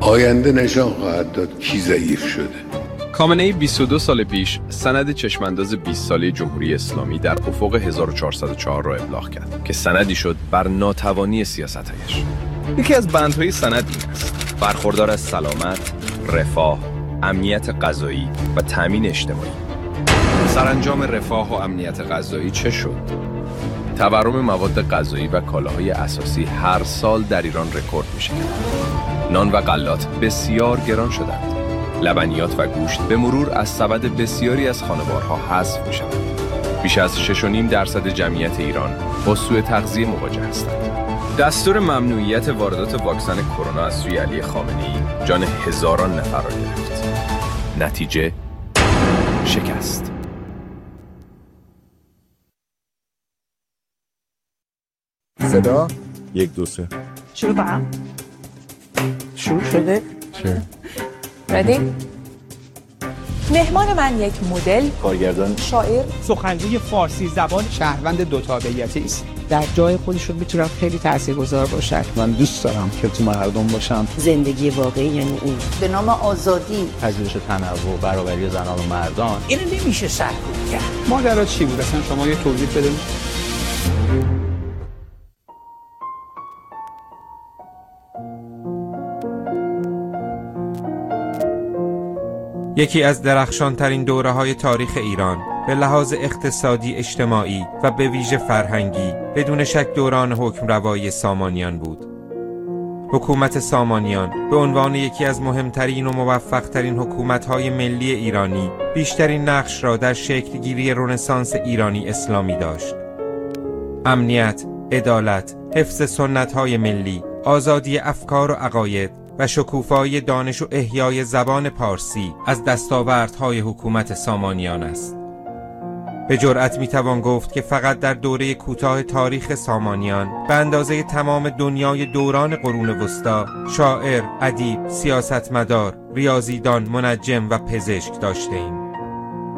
آینده نشان خواهد داد کی ضعیف شده. خامنه‌ای 22 سال پیش سند چشمانداز 20 ساله جمهوری اسلامی در افق 1404 را ابلاغ کرد که سندی شد بر ناتوانی سیاست‌هایش. یکی از بندهای سند این است: برخوردار از سلامت، رفاه، امنیت غذایی و تامین اجتماعی. سرانجام رفاه و امنیت غذایی چه شد؟ تورم مواد غذایی و کالاهای اساسی هر سال در ایران رکورد می‌شود. نان و غلات بسیار گران شدند. لبنیات و گوشت به مرور از سبد بسیاری از خانوارها حذف می‌شوند. بیش از 6.5% جمعیت ایران با سوء تغذیه مواجه هستند. دستور ممنوعیت واردات واکسن کرونا از سوی علی خامنه‌ای جان هزاران نفر را گرفت. نتیجه شکست. صدا 1 2 3 شروع کنم. شروع شده؟ چه؟ ردی؟ مهمان من یک مدل، کارگردان، شاعر، سخنگوی فارسی زبان، شهروند دو تابعیتی است. در جای خودشون میتونم خیلی تاثیرگذار باشن. من دوست دارم که تو مردم باشم. زندگی واقعی یعنی این. به نام آزادی، پذیرش تنوع، برابری زنان و مردان. اینو نمیشه سرکوب کرد. ماجرا چی بود اصلا؟ شما یه توضیح بده. یکی از درخشانترین دوره‌های تاریخ ایران به لحاظ اقتصادی، اجتماعی و به ویژه فرهنگی بدون شک دوران حکمروایی سامانیان بود. حکومت سامانیان به عنوان یکی از مهمترین و موفق‌ترین حکومت‌های ملی ایرانی بیشترین نقش را در شکل‌گیری رنسانس ایرانی اسلامی داشت. امنیت، عدالت، حفظ سنت‌های ملی، آزادی افکار و عقاید و شکوفایی دانش و احیای زبان پارسی از دستاوردهای حکومت سامانیان است. به جرأت میتوان گفت که فقط در دوره کوتاه تاریخ سامانیان به اندازه تمام دنیای دوران قرون وسطا شاعر، ادیب، سیاستمدار، ریاضیدان، منجم و پزشک داشته ایم.